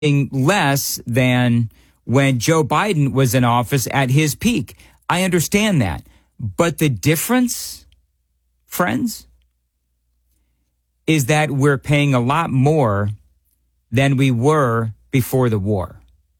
less than when Joe Biden was in office at his peak. I understand that. But the difference, friends, is that we're paying a lot more than we were before the war.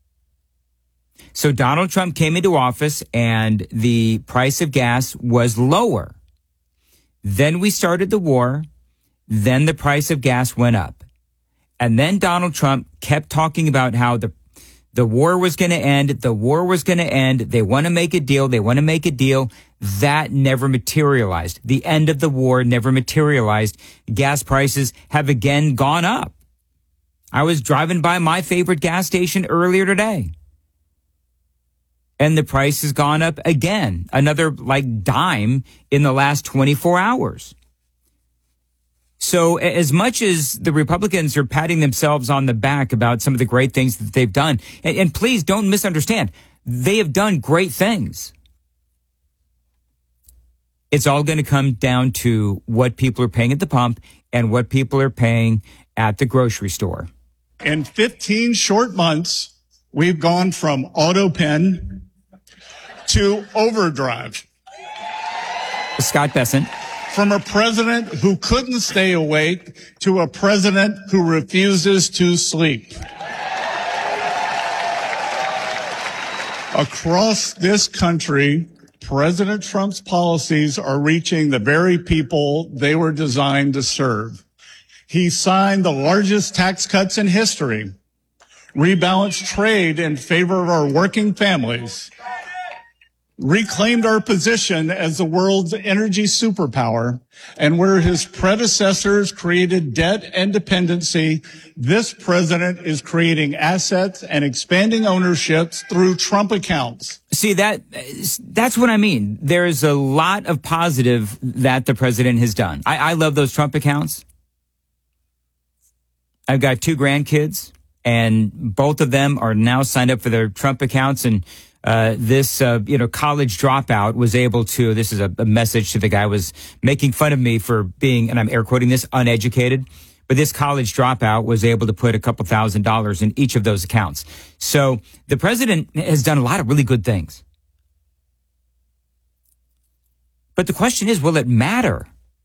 So Donald Trump came into office and the price of gas was lower. Then we started the war. Then the price of gas went up. And then Donald Trump kept talking about how the war was going to end. The war was going to end. They want to make a deal. They want to make a deal. That never materialized. The end of the war never materialized. Gas prices have again gone up. I was driving by my favorite gas station earlier today, and the price has gone up again, another dime in the last 24 hours. So as much as the Republicans are patting themselves on the back about some of the great things that they've done, and please don't misunderstand, they have done great things. It's all going to come down to what people are paying at the pump and what people are paying at the grocery store. In 15 short months, we've gone from auto pen to overdrive. Scott Bessent. From a president who couldn't stay awake to a president who refuses to sleep. Across this country, President Trump's policies are reaching the very people they were designed to serve. He signed the largest tax cuts in history, rebalanced trade in favor of our working families, reclaimed our position as the world's energy superpower, and where his predecessors created debt and dependency, this president is creating assets and expanding ownerships through Trump accounts. See, that's what I mean. There's a lot of positive that the president has done. I love those Trump accounts. I've got 2 grandkids, and both of them are now signed up for their Trump accounts. And this college dropout was able to, this is a message to the guy who was making fun of me for being, and I'm air quoting this, uneducated. But this college dropout was able to put a couple $1,000s in each of those accounts. So the president has done a lot of really good things. But the question is, will it matter?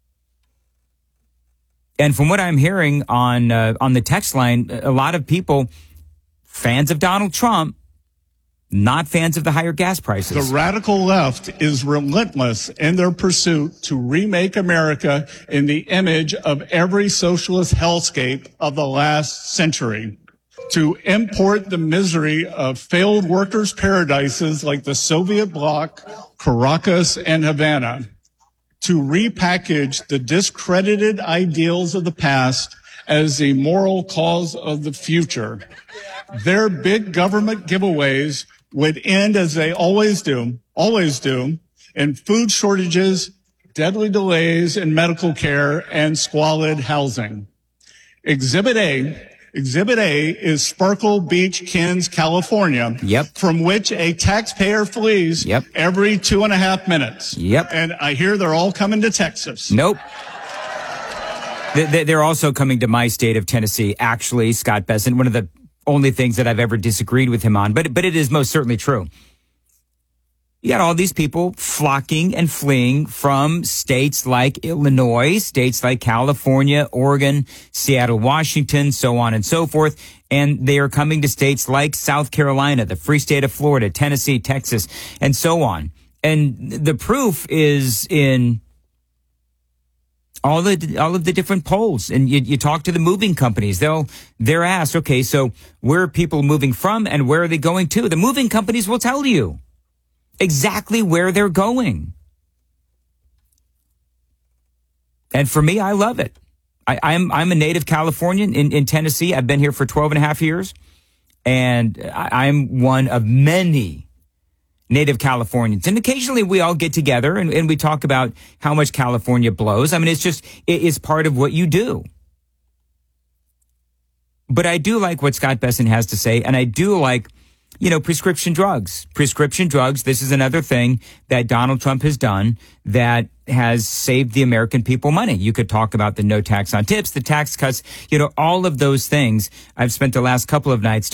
And from what I'm hearing on the text line, a lot of people, fans of Donald Trump, not fans of the higher gas prices. The radical left is relentless in their pursuit to remake America in the image of every socialist hellscape of the last century, to import the misery of failed workers' paradises like the Soviet bloc, Caracas, and Havana, to repackage the discredited ideals of the past as the moral cause of the future. Their big government giveaways would end as they always do, in food shortages, deadly delays in medical care, and squalid housing. Exhibit A is Sparkle Beach, Kins, California, from which a taxpayer flees every 2.5 minutes. And I hear they're all coming to Texas. Nope. They're also coming to my state of Tennessee, actually, Scott Bessent, one of the only things that I've ever disagreed with him on, but it is most certainly true. You got all these people flocking and fleeing from states like Illinois, states like California, Oregon, Seattle, Washington, so on and so forth. And they are coming to states like South Carolina, the free state of Florida, Tennessee, Texas, and so on. And the proof is in all of the different polls. And you talk to the moving companies, they're asked, okay, so where are people moving from and where are they going to? The moving companies will tell you exactly where they're going. And for me, I love it. I'm a native Californian in Tennessee. I've been here for 12 and a half years. And I'm one of many native Californians. And occasionally we all get together and we talk about how much California blows. I mean, it's part of what you do. But I do like what Scott Bessent has to say. And I do like prescription drugs. Prescription drugs, this is another thing that Donald Trump has done that has saved the American people money. You could talk about the no tax on tips, the tax cuts, all of those things. I've spent the last couple of nights